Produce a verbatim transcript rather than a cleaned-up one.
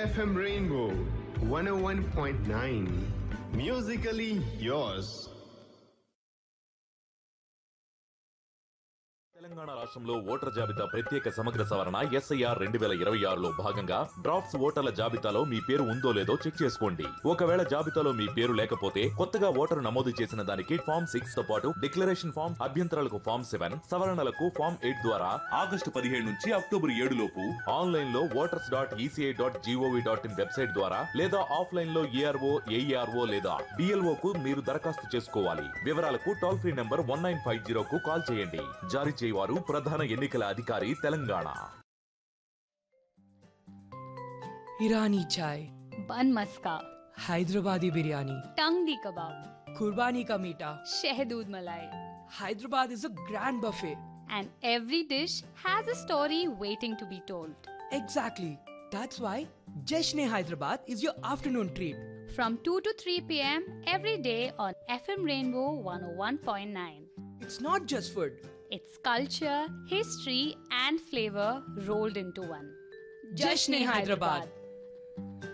F M Rainbow one oh one point nine. Musically yours. Telangana రాష్ట్రంలో voter జాబితా ప్రత్యేక సమగ్ర సవరణ ఎస్ఐఆర్ రెండు వేల ఇరవై ఆరులో భాగంగా డ్రాఫ్ట్స్ ఓటర్ల జాబితాలో మీ పేరు ఉందో లేదో చెక్ చేసుకోండి. ఒకవేళ జాబితాలో మీ పేరు లేకపోతే కొత్తగా ఓటరు నమోదు చేసిన దానికి ఫామ్ సిక్స్ తో పాటు డిక్లరేషన్ ఫామ్, అభ్యంతరాలకు ఫామ్ సెవెన్, సవరణలకు ఫామ్ ఎయిట్ ద్వారా ఆగస్టు పదిహేడు నుంచి అక్టోబర్ ఏడు లోపు ఆన్లైన్ లో voters dot ECI dot GOV dot in website ద్వారా లేదా ఆఫ్లైన్ లో ఏఆర్ఓ ఏఈఆర్ఓ లేదా డిఎల్ఓ కు మీరు దరఖాస్తు చేసుకోవాలి. వివరాలకు toll free number one nine five zero కు కాల్ చేయండి. జారీ వారు ప్రధాన ఎన్నికల అధికారి తెలంగాణ. ईरानी चाय, बन मस्का, हैदराबादी बिरयानी, टंगडी कबाब, कुर्बानी का मीठा, शहदूद मलाई, Hyderabad is a grand buffet. and every dish has a story waiting to be told. Exactly. That's why Jashne Hyderabad is your afternoon treat. From two to three p m every day on F M Rainbow one oh one point nine. It's not just food. It's culture, history, and flavor rolled into one. Jashne Hyderabad.